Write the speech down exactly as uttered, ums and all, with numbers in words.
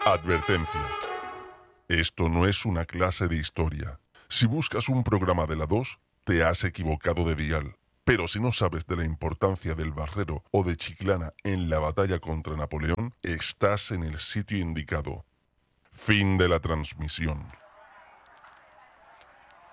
Advertencia. Esto no es una clase de historia. Si buscas un programa de la dos, te has equivocado de dial. Pero si no sabes de la importancia del Barrero o de Chiclana en la batalla contra Napoleón, estás en el sitio indicado. Fin de la transmisión.